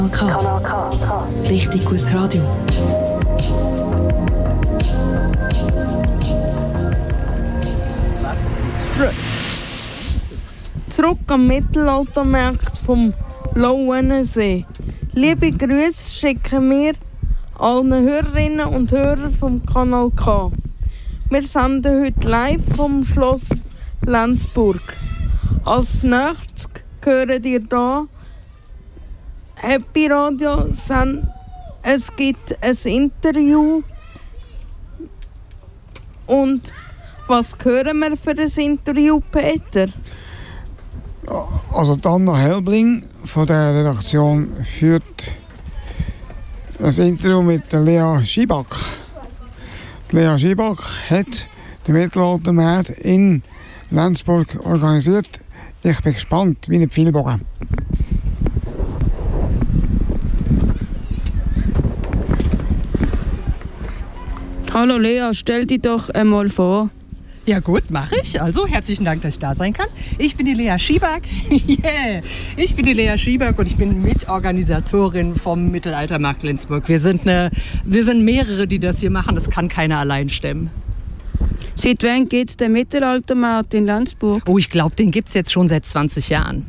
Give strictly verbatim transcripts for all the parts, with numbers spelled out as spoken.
Kanal K. Richtig gutes Radio. Zurück am Mittelaltermarkt vom Lauennensee. Liebe Grüße schicken wir allen Hörerinnen und Hörern vom Kanal K. Wir senden heute live vom Schloss Lenzburg. Als nächstes hören ihr hier Happy Radio. Es gibt ein Interview. Und was hören wir für ein Interview, Peter? Also Anna Helbling von der Redaktion führt ein Interview mit der Lea Schiebak. Lea Schiebak hat den Mittelaltermarkt in Lenzburg organisiert. Ich bin gespannt, wie ein Pfeilbogen. Hallo Lea, stell dich doch einmal vor. Ja gut, mache ich. Also herzlichen Dank, dass ich da sein kann. Ich bin die Lea Schiebak. yeah. Ich bin die Lea Schiebak und ich bin Mitorganisatorin vom Mittelaltermarkt Lenzburg. Wir sind, eine, wir sind mehrere, die das hier machen. Das kann keiner allein stemmen. Seit wann gibt es den Mittelaltermarkt in Lenzburg? Oh, ich glaube, den gibt es jetzt schon seit zwanzig Jahren.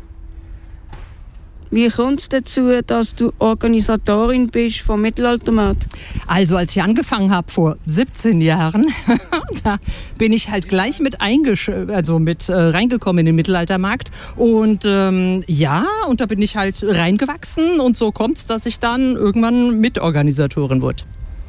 Wie kommt es dazu, dass du Organisatorin bist vom Mittelaltermarkt? Also als ich angefangen habe vor siebzehn Jahren, da bin ich halt gleich mit, eingesch- also mit äh, reingekommen in den Mittelaltermarkt. Und ähm, ja, und da bin ich halt reingewachsen. Und so kommt es, dass ich dann irgendwann Mitorganisatorin wurde.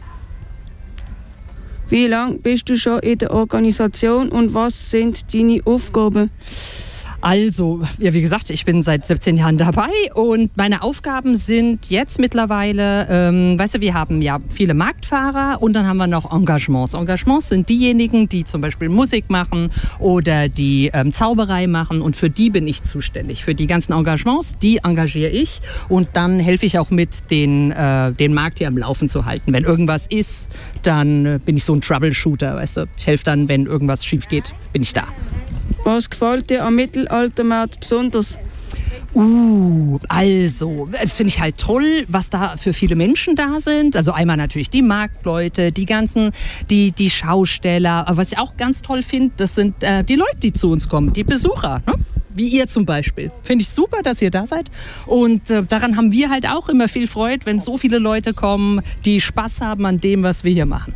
Wie lange bist du schon in der Organisation und was sind deine Aufgaben? Also, ja, wie gesagt, ich bin seit siebzehn Jahren dabei und meine Aufgaben sind jetzt mittlerweile, ähm, weißt du, wir haben ja viele Marktfahrer und dann haben wir noch Engagements. Engagements sind diejenigen, die zum Beispiel Musik machen oder die ähm, Zauberei machen und für die bin ich zuständig. Für die ganzen Engagements, die engagiere ich und dann helfe ich auch mit, den, äh, den Markt hier am Laufen zu halten. Wenn irgendwas ist, dann äh, bin ich so ein Troubleshooter, weißt du. Ich helfe dann, wenn irgendwas schief geht, bin ich da. Was gefällt dir am Mittelaltermarkt besonders? Uh, also, das finde ich halt toll, was da für viele Menschen da sind. Also einmal natürlich die Marktleute, die ganzen, die, die Schausteller. Aber was ich auch ganz toll finde, das sind äh, die Leute, die zu uns kommen, die Besucher, ne? Wie ihr zum Beispiel. Finde ich super, dass ihr da seid. Und äh, daran haben wir halt auch immer viel Freude, wenn so viele Leute kommen, die Spaß haben an dem, was wir hier machen.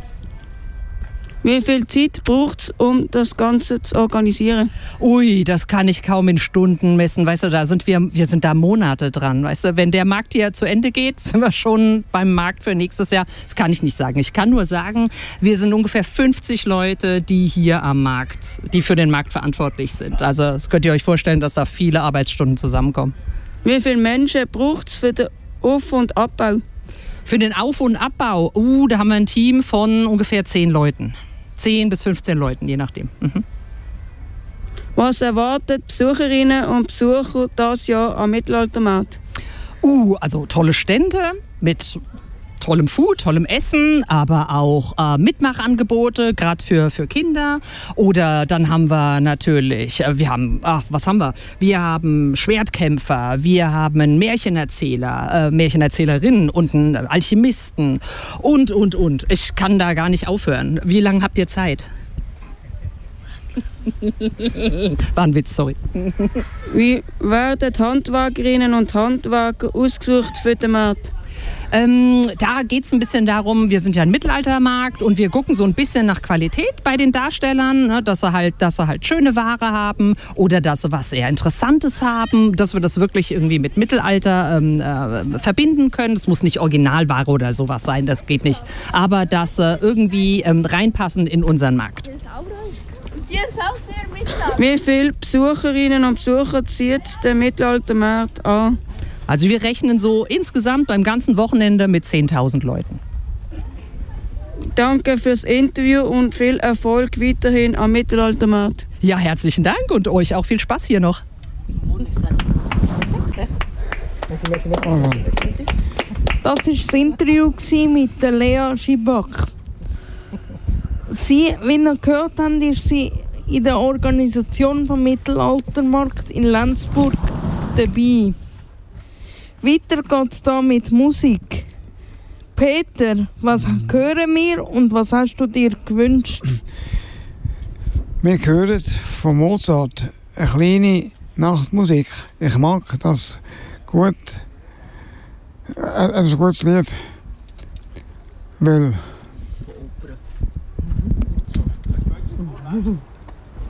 Wie viel Zeit braucht es, um das Ganze zu organisieren? Ui, das kann ich kaum in Stunden messen. Weißt du, da sind wir, wir sind da Monate dran. Weißt du, wenn der Markt hier zu Ende geht, sind wir schon beim Markt für nächstes Jahr. Das kann ich nicht sagen. Ich kann nur sagen, wir sind ungefähr fünfzig Leute, die hier am Markt, die für den Markt verantwortlich sind. Also das könnt ihr euch vorstellen, dass da viele Arbeitsstunden zusammenkommen. Wie viele Menschen braucht es für den Auf- und Abbau? Für den Auf- und Abbau, uh, da haben wir ein Team von ungefähr zehn Leuten. zehn bis fünfzehn Leuten, je nachdem. Mhm. Was erwarten Besucherinnen und Besucher dieses Jahr am Mittelaltermarkt? Uh, also tolle Stände mit tollem Food, tollem Essen, aber auch äh, Mitmachangebote, gerade für, für Kinder. Oder dann haben wir natürlich, äh, wir haben, ach, was haben wir? Wir haben Schwertkämpfer, wir haben einen Märchenerzähler, äh, Märchenerzählerinnen und einen Alchemisten und, und, und. Ich kann da gar nicht aufhören. Wie lange habt ihr Zeit? War ein Witz, sorry. Wie werden Handwerkerinnen und Handwerker ausgesucht für den Markt? Ähm, da geht es ein bisschen darum, wir sind ja ein Mittelaltermarkt und wir gucken so ein bisschen nach Qualität bei den Darstellern, ne, dass sie halt, dass sie halt schöne Ware haben oder dass sie was sehr Interessantes haben, dass wir das wirklich irgendwie mit Mittelalter ähm, äh, verbinden können. Das muss nicht Originalware oder sowas sein, das geht nicht. Aber dass sie irgendwie ähm, reinpassen in unseren Markt. Wie viele Besucherinnen und Besucher zieht der Mittelaltermarkt an? Also wir rechnen so insgesamt beim ganzen Wochenende mit zehntausend Leuten. Danke fürs Interview und viel Erfolg weiterhin am Mittelaltermarkt. Ja, herzlichen Dank und euch auch viel Spaß hier noch. Das war das Interview mit der Lea Schiebak. Sie, wie ihr gehört habt, ist sie in der Organisation vom Mittelaltermarkt in Lenzburg dabei. Weiter geht's da mit Musik. Peter, was hören wir und was hast du dir gewünscht? Wir hören von Mozart eine kleine Nachtmusik. Ich mag das gut. Es ist ein gutes Lied. Weil